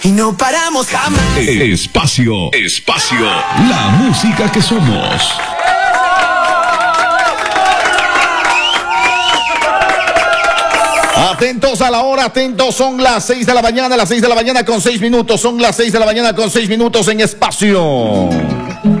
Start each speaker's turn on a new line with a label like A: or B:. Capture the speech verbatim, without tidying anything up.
A: Y no paramos jamás.
B: Espacio, espacio, la música que somos.
C: Atentos a la hora, atentos, son las seis de la mañana, las seis de la mañana con seis minutos, son las seis de la mañana con seis minutos en Espacio.